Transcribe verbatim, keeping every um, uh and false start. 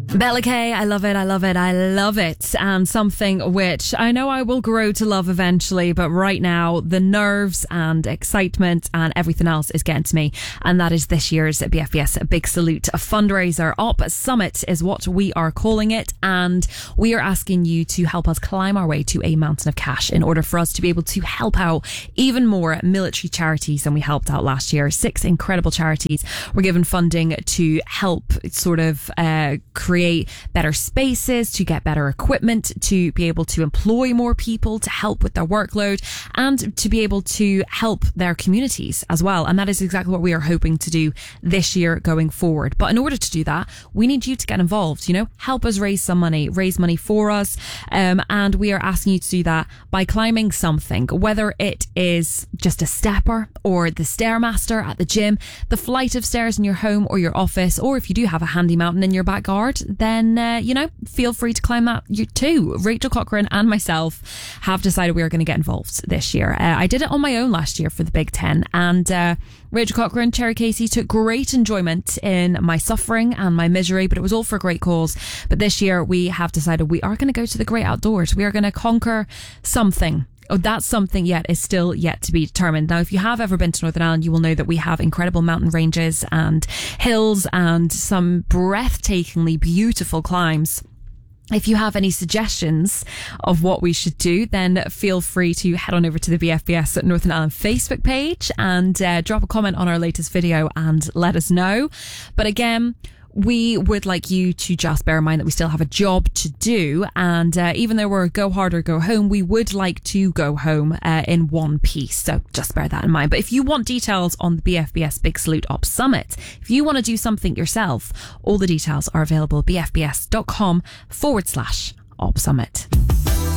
Bella K, I love it, I love it, I love it. And something which I know I will grow to love eventually, but right now the nerves and excitement and everything else is getting to me. And that is this year's B F B S Big Salute fundraiser. Op Summit is what we are calling it. And we are asking you to help us climb our way to a mountain of cash in order for us to be able to help out even more military charities than we helped out last year. Six incredible charities were given funding to help sort of uh, create create better spaces, to get better equipment, to be able to employ more people, to help with their workload, and to be able to help their communities as well. And that is exactly what we are hoping to do this year going forward. But in order to do that, we need you to get involved, you know, help us raise some money, raise money for us. Um, and we are asking you to do that by climbing something, whether it is just a stepper or the Stairmaster at the gym, the flight of stairs in your home or your office, or if you do have a handy mountain in your backyard, then, uh, you know, feel free to climb that you too. Rachel Cochrane and myself have decided we are going to get involved this year. Uh, I did it on my own last year for the Big Ten, and uh, Rachel Cochrane, Cherry Casey took great enjoyment in my suffering and my misery, but it was all for a great cause. But this year we have decided we are going to go to the great outdoors. We are going to conquer something. Oh, that's something yet is still yet to be determined. Now, if you have ever been to Northern Ireland, you will know that we have incredible mountain ranges and hills and some breathtakingly beautiful climbs. If you have any suggestions of what we should do, then feel free to head on over to the B F B S Northern Ireland Facebook page and uh, drop a comment on our latest video and let us know. But again, we would like you to just bear in mind that we still have a job to do. And uh, even though we're go hard or go home, we would like to go home uh, in one piece. So just bear that in mind. But if you want details on the B F B S Big Salute Op Summit, if you want to do something yourself, all the details are available at bfbs.com forward slash Op Summit.